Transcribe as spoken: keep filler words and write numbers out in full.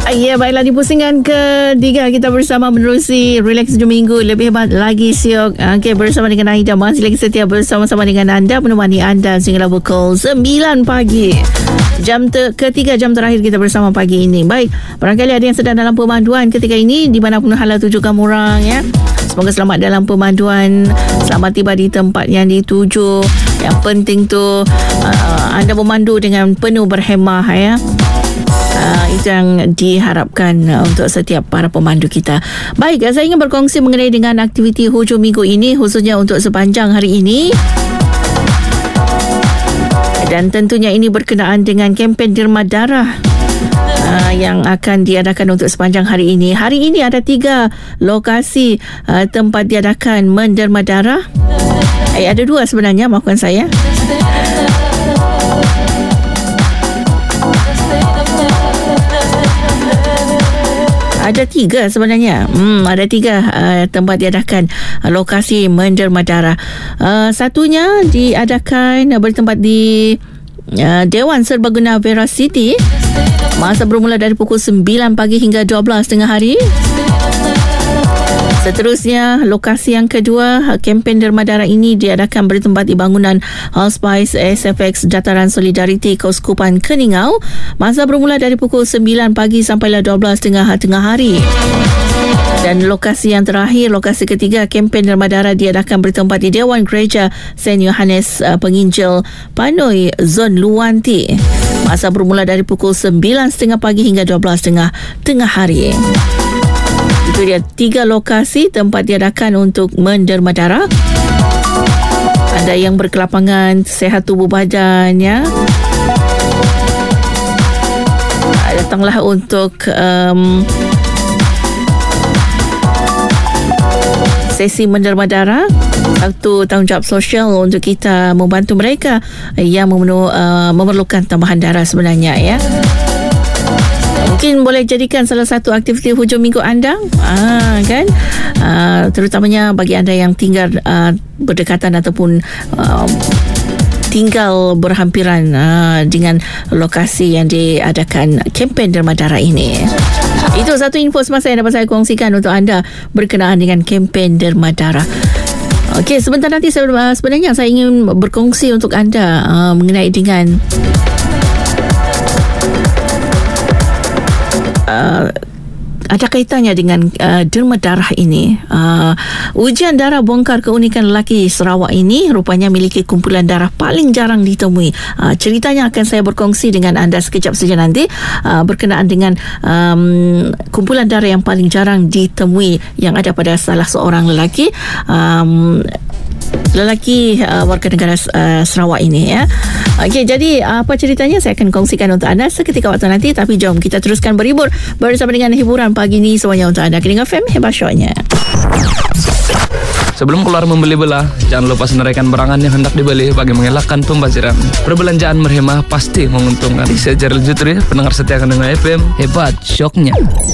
Ya, baiklah, di pusingan ketiga kita bersama menerusi Relax Hujung Minggu. Lebih hebat lagi siok. Okey, bersama dengan Aida, masih lagi setia bersama-sama dengan anda, menemani anda sehingga pukul sembilan pagi. Jam te- ketiga jam terakhir kita bersama pagi ini. Baik, barangkali ada yang sedang dalam pemanduan ketika ini di mana pun hala tuju kamu orang, ya. Semoga selamat dalam pemanduan, selamat tiba di tempat yang dituju. Yang penting tu uh, anda memandu dengan penuh berhemah, ya. Uh, itu yang diharapkan uh, untuk setiap para pemandu kita. Baik, saya ingin berkongsi mengenai dengan aktiviti hujung minggu ini, khususnya untuk sepanjang hari ini. Dan tentunya ini berkenaan dengan kempen derma darah uh, yang akan diadakan untuk sepanjang hari ini. Hari ini ada tiga lokasi uh, tempat diadakan menderma darah. Eh, ada dua sebenarnya, maafkan saya. Ada tiga sebenarnya. Hmm, ada tiga uh, tempat diadakan uh, lokasi menderma darah. Uh, satunya diadakan uh, bertempat di uh, Dewan Serbaguna Vera City. Masa bermula dari pukul sembilan pagi hingga dua belas tengah hari. Seterusnya, lokasi yang kedua, kempen derma darah ini diadakan bertempat di bangunan Allspice S F X Dataran Solidariti Keuskupan Keningau. Masa bermula dari pukul sembilan pagi sampailah dua belas tengah tengah hari. Dan lokasi yang terakhir, lokasi ketiga, kempen derma darah diadakan bertempat di Dewan Gereja Saint Yohanes uh, Penginjil Panoi Zon Luanti. Masa bermula dari pukul sembilan tiga puluh pagi hingga dua belas tengah tengah hari. Itu dia tiga lokasi tempat diadakan untuk menderma darah. Anda yang berkelapangan, sehat tubuh badan, ya, datanglah untuk um, sesi menderma darah. Satu tanggungjawab sosial untuk kita membantu mereka yang memenu, uh, memerlukan tambahan darah sebenarnya, ya. Mungkin boleh jadikan salah satu aktiviti hujung minggu anda, ah, kan? Uh, terutamanya bagi anda yang tinggal uh, berdekatan ataupun uh, tinggal berhampiran uh, dengan lokasi yang diadakan kempen derma darah ini. Itu satu info semasa yang dapat saya kongsikan untuk anda berkenaan dengan kempen derma darah. Okey, sebentar nanti saya, uh, sebenarnya saya ingin berkongsi untuk anda uh, mengenai dengan Uh, ada kaitannya dengan uh, derma darah ini. Uh, ujian darah bongkar keunikan lelaki Sarawak ini rupanya miliki kumpulan darah paling jarang ditemui. Uh, ceritanya akan saya berkongsi dengan anda sekejap saja nanti uh, berkenaan dengan um, kumpulan darah yang paling jarang ditemui yang ada pada salah seorang lelaki. Um, lelaki uh, warga negara uh, Sarawak ini, ya. Okey, jadi apa ceritanya saya akan kongsikan untuk anda seketika waktu nanti, tapi jom kita teruskan berhibur bersama dengan hiburan pagi ini semuanya untuk anda. Kedengar F M, hebat syoknya. Sebelum keluar membeli belah, jangan lupa senaraikan barangan yang hendak dibeli bagi mengelakkan pembaziran. Perbelanjaan berhemah pasti menguntungkan. Saya Jaril Jutri, pendengar setia Kedengar F M, hebat syoknya.